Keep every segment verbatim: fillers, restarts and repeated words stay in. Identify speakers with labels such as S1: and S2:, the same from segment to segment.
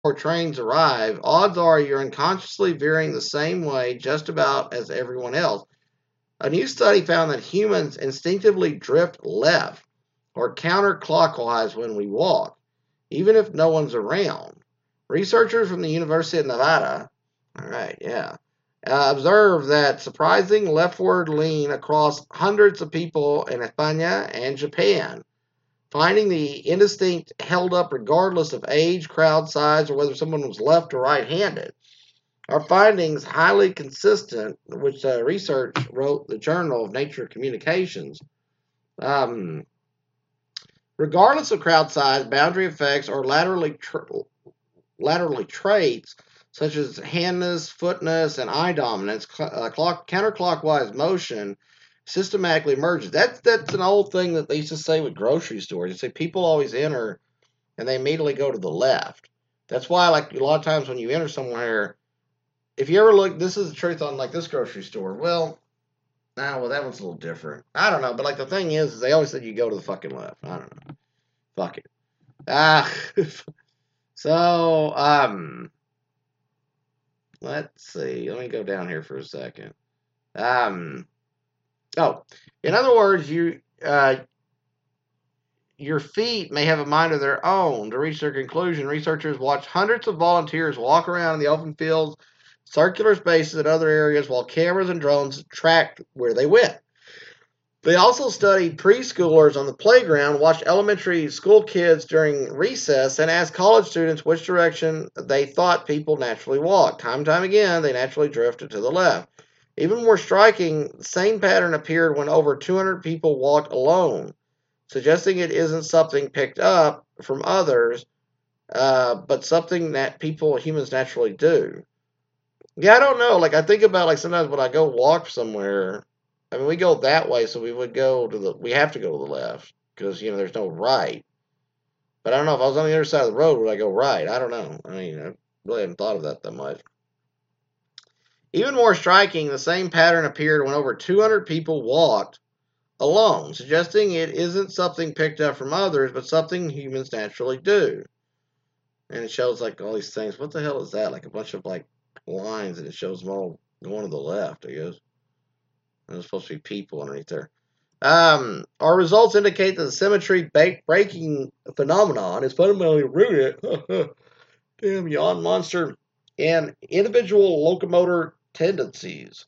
S1: trains arrive, odds are you're unconsciously veering the same way just about as everyone else. A new study found that humans instinctively drift left or counterclockwise when we walk, even if no one's around. Researchers from the University of Nevada, all right, yeah, uh, observed that surprising leftward lean across hundreds of people in España and Japan, finding the instinct held up regardless of age, crowd size, or whether someone was left or right-handed. Our findings highly consistent, which uh, research wrote the Journal of Nature Communications. Um, Regardless of crowd size, boundary effects, or laterally tra- laterally traits such as handness, footness, and eye dominance, uh, clock, counterclockwise motion systematically emerges. That's that's an old thing that they used to say with grocery stores. You say people always enter and they immediately go to the left. That's why, like a lot of times when you enter somewhere, if you ever look, this is the truth on like this grocery store. Well, ah, well that one's a little different. I don't know, but like the thing is, is they always said you go to the fucking left. I don't know. Fuck it. Ah, so um, let's see. Let me go down here for a second. Um, oh, in other words, you uh, your feet may have a mind of their own. To reach their conclusion, researchers watched hundreds of volunteers walk around in the open fields, circular spaces, and other areas while cameras and drones tracked where they went. They also studied preschoolers on the playground, watched elementary school kids during recess, and asked college students which direction they thought people naturally walked. Time and time again, they naturally drifted to the left. Even more striking, the same pattern appeared when over two hundred people walked alone, suggesting it isn't something picked up from others, uh, but something that people, humans, naturally do. Yeah, I don't know. Like, I think about, like, sometimes when I go walk somewhere, I mean, we go that way, so we would go to the, we have to go to the left, because, you know, there's no right. But I don't know, if I was on the other side of the road, would I go right? I don't know. I mean, I really haven't thought of that that much. Even more striking, the same pattern appeared when over two hundred people walked alone, suggesting it isn't something picked up from others, but something humans naturally do. And it shows, like, all these things. What the hell is that? Like, a bunch of, like, lines, and it shows them all going to the left, I guess. There's supposed to be people underneath there. Um, our results indicate that the symmetry breaking phenomenon is fundamentally rooted, damn yawn monster, in individual locomotor tendencies.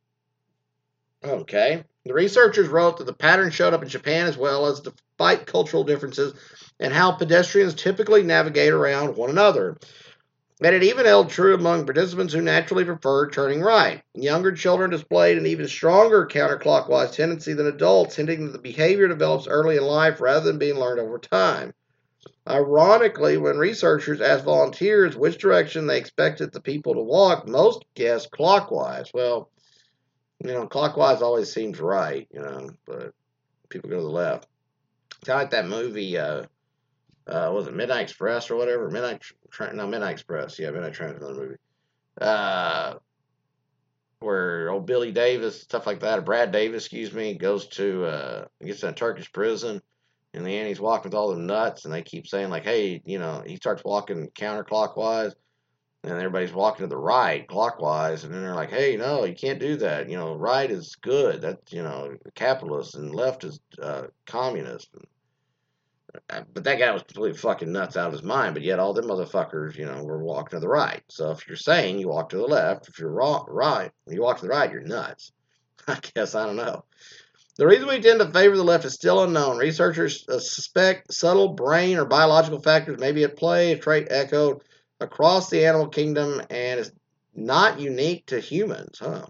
S1: Okay. The researchers wrote that the pattern showed up in Japan as well, as despite cultural differences and how pedestrians typically navigate around one another. And it even held true among participants who naturally preferred turning right. Younger children displayed an even stronger counterclockwise tendency than adults, hinting that the behavior develops early in life rather than being learned over time. Ironically, when researchers asked volunteers which direction they expected the people to walk, most guessed clockwise. Well, you know, clockwise always seems right, you know, but people go to the left. Kind of like that movie, uh, uh, was it Midnight Express or whatever? Midnight Train? No, Midnight Express. Yeah, Midnight Train is another movie. Uh, where old Billy Davis, stuff like that, or Brad Davis, excuse me, goes to, uh, gets in a Turkish prison. In the end, he's walking with all the nuts, and they keep saying, like, hey, you know, he starts walking counterclockwise, and everybody's walking to the right, clockwise, and then they're like, hey, no, you can't do that. You know, right is good. That's, you know, capitalist, and left is uh, communist. And, but that guy was completely fucking nuts out of his mind. But yet all them motherfuckers, you know, were walking to the right. So if you're saying you walk to the left, if you're wrong, right, you walk to the right, you're nuts. I guess, I don't know. The reason we tend to favor the left is still unknown. Researchers uh, suspect subtle brain or biological factors may be at play, a trait echoed across the animal kingdom and is not unique to humans. Huh?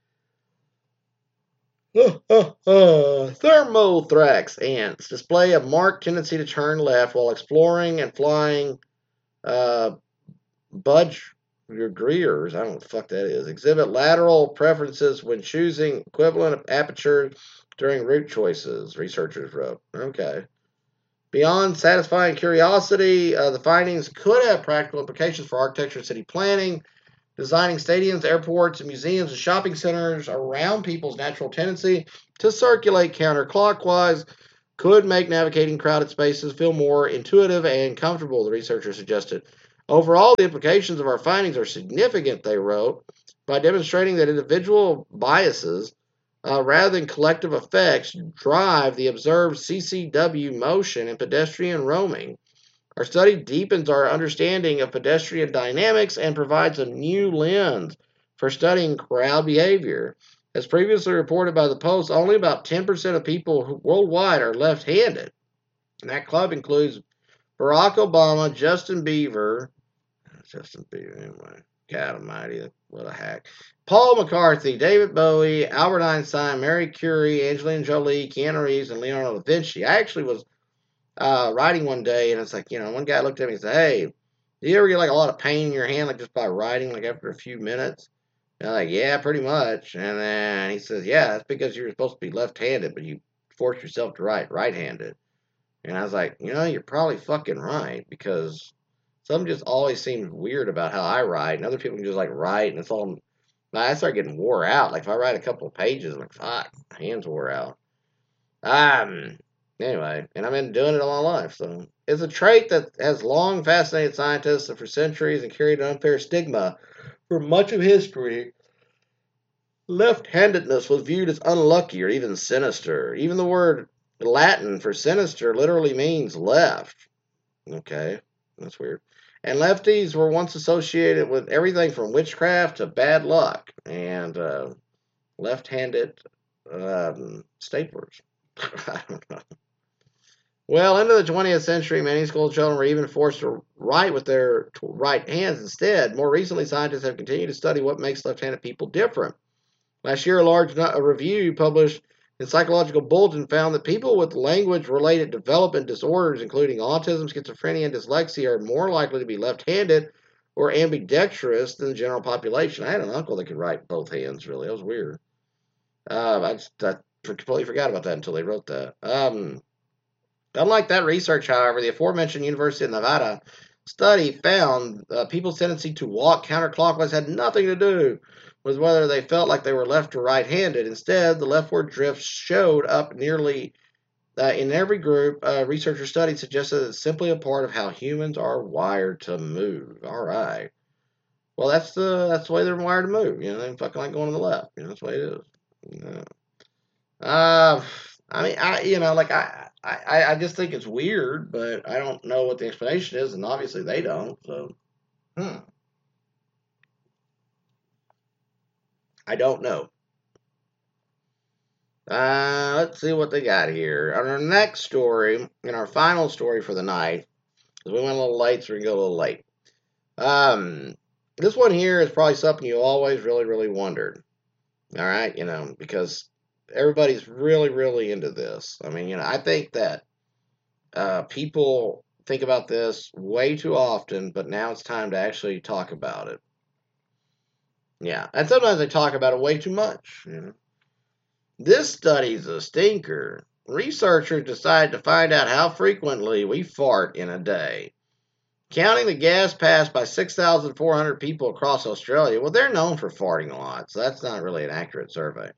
S1: Uh, uh, uh. Thermothrax ants display a marked tendency to turn left while exploring and flying. Uh, budge greers, I don't know what the fuck that is, exhibit lateral preferences when choosing equivalent apertures during route choices, researchers wrote. Okay. Beyond satisfying curiosity, uh, the findings could have practical implications for architecture and city planning. Designing stadiums, airports, museums, and shopping centers around people's natural tendency to circulate counterclockwise could make navigating crowded spaces feel more intuitive and comfortable, the researchers suggested. Overall, the implications of our findings are significant, they wrote, by demonstrating that individual biases, uh, rather than collective effects, drive the observed C C W motion in pedestrian roaming. Our study deepens our understanding of pedestrian dynamics and provides a new lens for studying crowd behavior. As previously reported by the Post, only about ten percent of people worldwide are left-handed. And that club includes Barack Obama, Justin Bieber, Justin Bieber, anyway, God almighty, what a hack. Paul McCarthy, David Bowie, Albert Einstein, Marie Curie, Angelina Jolie, Keanu Reeves, and Leonardo da Vinci. I actually was uh, writing one day, and it's like, you know, one guy looked at me and said, hey, do you ever get like a lot of pain in your hand, like just by writing, like after a few minutes? And I'm like, yeah, pretty much. And then he says, yeah, that's because you're supposed to be left-handed, but you force yourself to write right-handed. And I was like, you know, you're probably fucking right, because something just always seems weird about how I write, and other people can just like write, and it's all. I start getting wore out. Like if I write a couple of pages, I'm like, fuck, my hands wore out. Um. Anyway, and I've been doing it all my life, so it's a trait that has long fascinated scientists for centuries and carried an unfair stigma for much of history. Left-handedness was viewed as unlucky or even sinister. Even the word Latin for sinister literally means left. Okay, that's weird. And lefties were once associated with everything from witchcraft to bad luck and uh, left-handed um, staplers. I don't know. Well, into the twentieth century, many school children were even forced to write with their right hands instead. More recently, scientists have continued to study what makes left-handed people different. Last year, a large a review published in Psychological Bulletin found that people with language-related development disorders, including autism, schizophrenia, and dyslexia, are more likely to be left-handed or ambidextrous than the general population. I had an uncle that could write both hands, really. That was weird. Uh, I, just, I completely forgot about that until they wrote that. Um, unlike that research, however, the aforementioned University of Nevada study found uh, people's tendency to walk counterclockwise had nothing to do with whether they felt like they were left or right-handed. Instead, the leftward drift showed up nearly uh, in every group. Uh, researcher studied suggested it's simply a part of how humans are wired to move. All right. Well, that's the that's the way they're wired to move. You know, they fucking like going to the left. You know, that's the way it is. You know. Uh, I mean, I you know, like I, I I just think it's weird, but I don't know what the explanation is, and obviously they don't. So, hmm. I don't know. Uh, let's see what they got here. On our next story, and our final story for the night, because we went a little late, so we can go a little late. Um, this one here is probably something you always really, really wondered. All right, you know, because everybody's really, really into this. I mean, you know, I think that uh, people think about this way too often, but now it's time to actually talk about it. Yeah, and sometimes they talk about it way too much, you know. This study's a stinker. Researchers decided to find out how frequently we fart in a day. Counting the gas passed by six thousand four hundred people across Australia, well, they're known for farting a lot, so that's not really an accurate survey.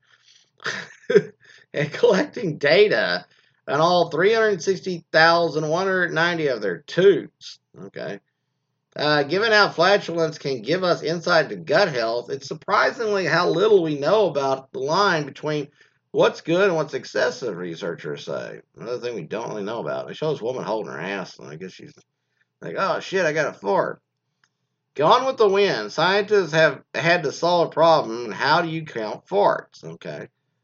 S1: And collecting data on all three hundred sixty thousand one hundred ninety of their toots. Okay. Uh, given how flatulence can give us insight to gut health, it's surprisingly how little we know about the line between what's good and what's excessive, researchers say. Another thing we don't really know about. They show this woman holding her ass, and I guess she's like, oh shit, I got a fart. Gone with the wind. Scientists have had to solve a problem. How do you count farts? Okay.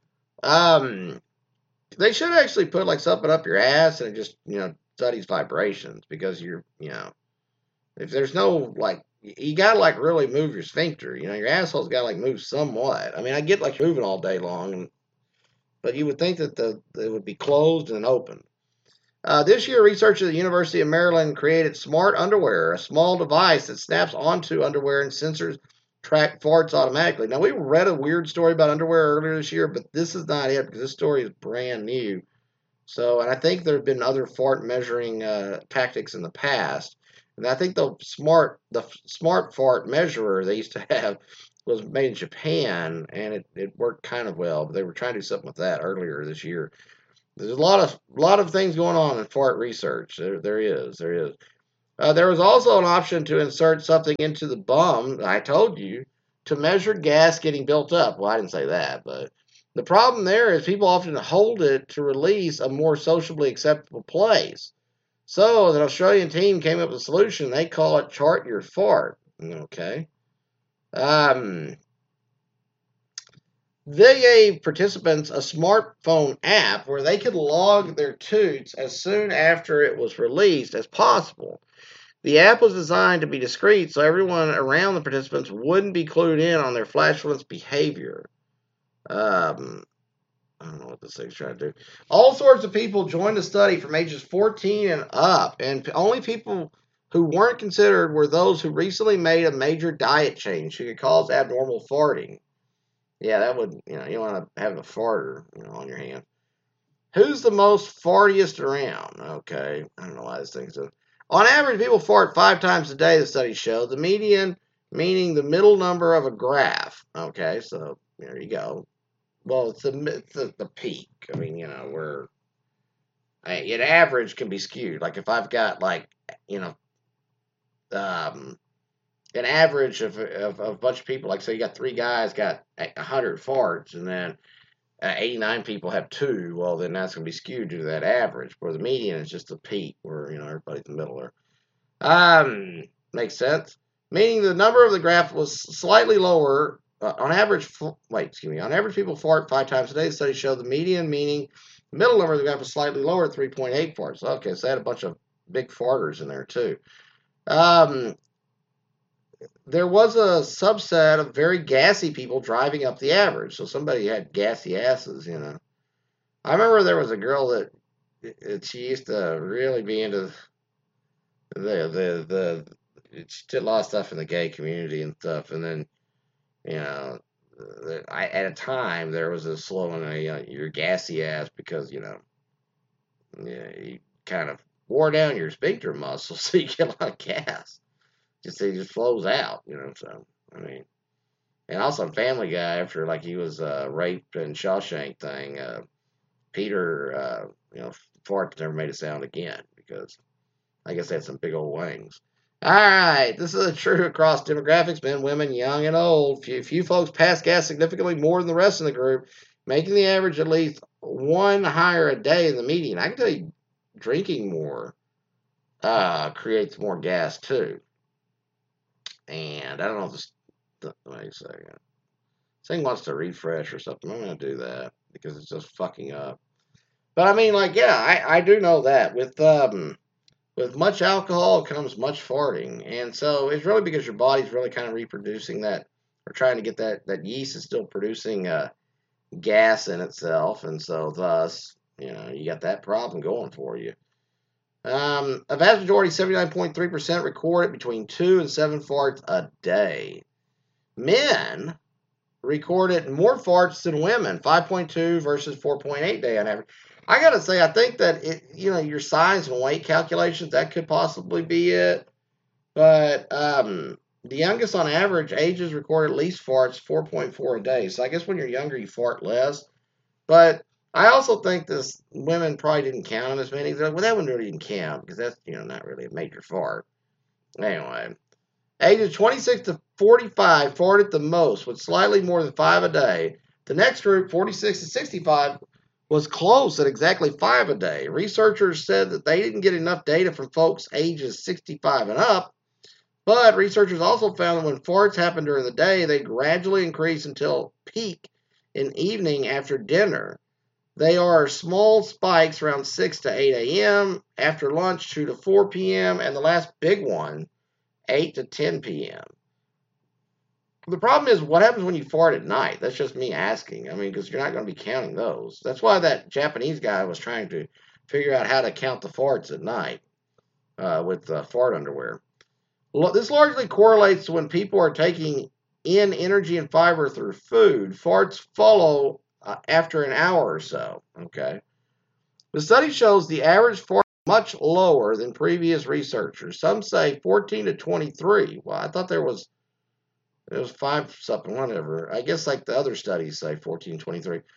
S1: Um, they should actually put like something up your ass and it just, you know, studies vibrations, because you're, you know, if there's no, like, you gotta, like, really move your sphincter. You know, your asshole's gotta, like, move somewhat. I mean, I get, like, moving all day long, but you would think that the it would be closed and open. Uh, this year, researchers at the University of Maryland created smart underwear, a small device that snaps onto underwear and sensors track farts automatically. Now, we read a weird story about underwear earlier this year, but this is not it, because this story is brand new. So, and I think there have been other fart measuring uh, tactics in the past. And I think the smart the smart fart measurer they used to have was made in Japan, and it, it worked kind of well. But they were trying to do something with that earlier this year. There's a lot of lot of things going on in fart research. There there is there is. Uh, there was also an option to insert something into the bum, I told you, to measure gas getting built up. Well, I didn't say that, but the problem there is people often hold it to release a more sociably acceptable place. So an Australian team came up with a solution. They call it chart your fart. Okay. Um, they gave participants a smartphone app where they could log their toots as soon after it was released as possible. The app was designed to be discreet so everyone around the participants wouldn't be clued in on their flatulence behavior. Um, I don't know what this thing's trying to do. All sorts of people joined the study from ages fourteen and up, and only people who weren't considered were those who recently made a major diet change who could cause abnormal farting. Yeah, that would, you know, you want to have a farter, you know, on your hand. Who's the most fartiest around? Okay, I don't know why this thing's doing. On average, people fart five times a day, the study showed. The median, meaning the middle number of a graph. Okay, so there you go. Well, it's the, it's the, the peak. I mean, you know, where an average can be skewed. Like if I've got like, you know, um, an average of, of, of a bunch of people, like say you got three guys got one hundred farts, and then uh, eighty-nine people have two, well, then that's going to be skewed due to that average. Where the median is just the peak, where, you know, everybody's in the middle there. Um, makes sense. Meaning the number of the graph was slightly lower. Uh, on average, wait, excuse me, on average people fart five times a day. The study showed the median, meaning the middle number of the graph was slightly lower at three point eight farts. Okay, so they had a bunch of big farters in there too. Um, there was a subset of very gassy people driving up the average. So somebody had gassy asses, you know. I remember there was a girl that, that she used to really be into the the the she did a lot of stuff in the gay community and stuff, and then, you know, I, at a time there was a slogan, you know, your gassy ass, because, you know, yeah, you kind of wore down your sphincter muscles, so you get a lot of gas. Just it just flows out, you know. So I mean, and also Family Guy, after like he was uh, raped in Shawshank thing, uh, Peter, uh, you know, fart never made a sound again because I guess they had some big old wings. All right, this is true across demographics: men, women, young and old. Few few folks pass gas significantly more than the rest of the group, making the average at least one higher a day than the median. I can tell you, drinking more uh, creates more gas too. And I don't know if this, wait a second. This thing wants to refresh or something. I'm going to do that because it's just fucking up. But I mean, like, yeah, I, I do know that. With um, with much alcohol comes much farting. And so it's really because your body's really kind of reproducing that, or trying to get that, that yeast is still producing uh, gas in itself. And so thus, you know, you got that problem going for you. Um, a vast majority, seventy-nine point three percent, recorded between two and seven farts a day. Men recorded more farts than women, five point two versus four point eight day on average. I gotta say, I think that it, you know, your size and weight calculations, that could possibly be it. But um, the youngest on average ages recorded least farts, four point four a day. So I guess when you're younger, you fart less. But I also think this women probably didn't count them as many. They're like, well, that one really didn't count because that's, you know, not really a major fart. Anyway, ages twenty-six to forty-five farted the most, with slightly more than five a day. The next group, forty-six to sixty-five, was close at exactly five a day. Researchers said that they didn't get enough data from folks ages sixty-five and up, but researchers also found that when farts happen during the day, they gradually increase until peak in evening after dinner. They are small spikes around six to eight a m, after lunch two to four p m, and the last big one, eight to ten p m The problem is, what happens when you fart at night? That's just me asking. I mean, because you're not going to be counting those. That's why that Japanese guy was trying to figure out how to count the farts at night uh, with uh, fart underwear. This largely correlates to when people are taking in energy and fiber through food. Farts follow uh, after an hour or so. Okay. The study shows the average fart is much lower than previous researchers. Some say fourteen to twenty-three. Well, I thought there was it was five something, whatever. I guess like the other studies say fourteen, twenty-three.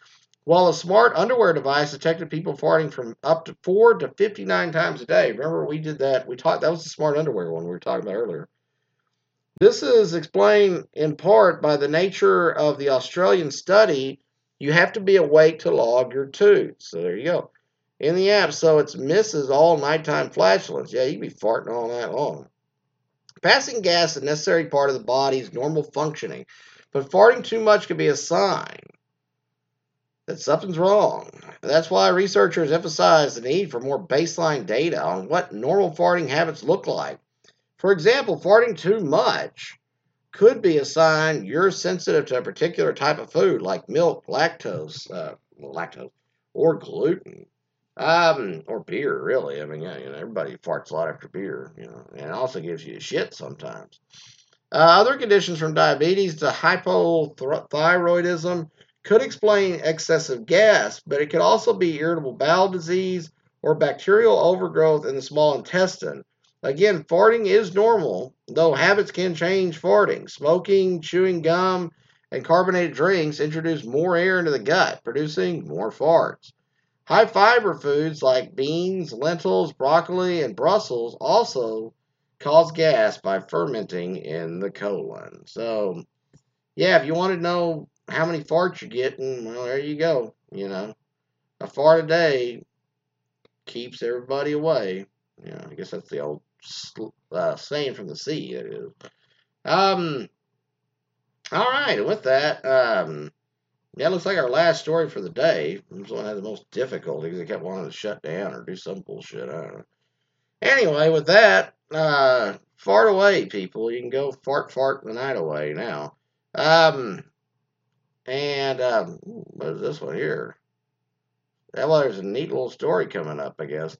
S1: while a smart underwear device detected people farting from up to four to fifty-nine times a day. Remember, we did that. We talked, that was the smart underwear one we were talking about earlier. This is explained in part by the nature of the Australian study. You have to be awake to log your toots. So there you go. In the app, so it misses all nighttime flatulence. Yeah, you can be farting all night long. Passing gas is a necessary part of the body's normal functioning, but farting too much can be a sign that something's wrong. That's why researchers emphasize the need for more baseline data on what normal farting habits look like. For example, farting too much could be a sign you're sensitive to a particular type of food, like milk, lactose, uh, lactose, or gluten. Um, or beer, really. I mean, yeah, you know, everybody farts a lot after beer, you know, and it also gives you shit sometimes. Uh, other conditions from diabetes to hypothyroidism could explain excessive gas, but it could also be irritable bowel disease or bacterial overgrowth in the small intestine. Again, farting is normal, though habits can change farting. Smoking, chewing gum, and carbonated drinks introduce more air into the gut, producing more farts. High fiber foods like beans, lentils, broccoli, and Brussels also cause gas by fermenting in the colon. So, yeah, if you want to know how many farts you're getting, well, there you go. You know, a fart a day keeps everybody away. You know, I guess that's the old uh, saying from the sea. It is. Um. All right, and with that, um. Yeah, it looks like our last story for the day. This one had the most difficulty because they kept wanting to shut down or do some bullshit. I don't know. Anyway, with that, uh, fart away, people. You can go fart, fart the night away now. Um, and um, what is this one here? Well, there's a neat little story coming up, I guess.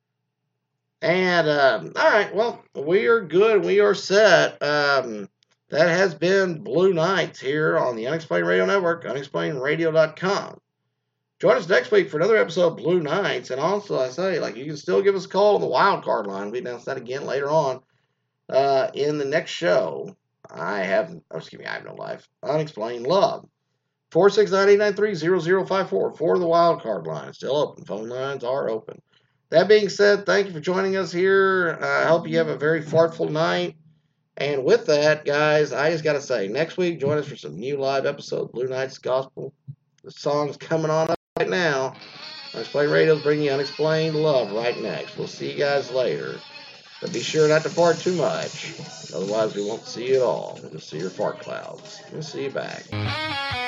S1: And um, all right, well, we are good. We are set. Um. That has been Blue Nights here on the Unexplained Radio Network, unexplained radio dot com. Join us next week for another episode of Blue Nights. And also, I say, like, you can still give us a call on the wild card line. We announce that again later on uh, in the next show. I have, oh, excuse me, I have no life. Unexplained Love. four six nine, eight nine three, zero zero five four for the wild card line. Still open. Phone lines are open. That being said, thank you for joining us here. Uh, I hope you have a very fartful night. And with that, guys, I just got to say, next week, join us for some new live episode, Blue Nights Gospel. The song's coming on up right now. Unexplained Radio's bringing you Unexplained Love right next. We'll see you guys later. But be sure not to fart too much. Otherwise, we won't see you at all. We'll just see your fart clouds. We'll see you back.